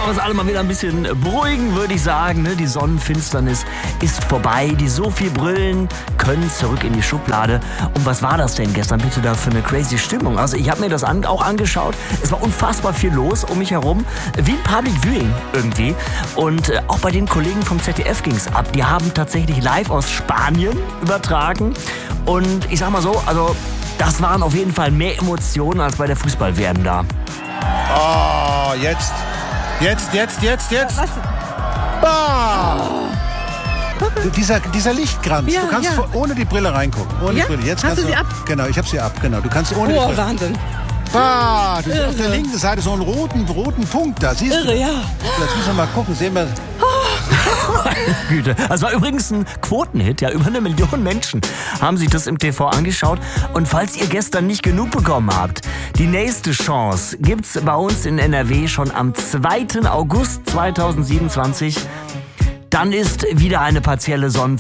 wir uns alle mal wieder ein bisschen beruhigen, würde ich sagen. Ne? Die Sonnenfinsternis ist vorbei. Die Sophie-Brillen können zurück in die Schublade. Und was war das denn gestern bitte da für eine crazy Stimmung? Also ich habe mir das auch angeschaut. Es war unfassbar viel los um mich herum. Wie ein Public Viewing irgendwie. Und auch bei den Kollegen vom ZDF ging es ab. Die haben tatsächlich live aus Spanien übertragen. Und ich sag mal so, also das waren auf jeden Fall mehr Emotionen als bei der Fußball-WM da. Oh, jetzt. Was? Ah! Dieser Lichtkranz. Ja, du kannst ohne die Brille reingucken. Ohne Ja? die Brille. Jetzt Hast kannst du sie ab? Genau, ich habe sie ab. Genau, du kannst ohne die Oh, Brille. Wahnsinn. Ah, du siehst auf der linken Seite so einen roten Punkt da. Siehst du? Irre, ja. Jetzt müssen wir mal gucken. Sehen wir. Güte. Das war übrigens ein Quotenhit. Ja, über 1 Million Menschen haben sich das im TV angeschaut. Und falls ihr gestern nicht genug bekommen habt, die nächste Chance gibt's bei uns in NRW schon am 2. August 2027. Dann ist wieder eine partielle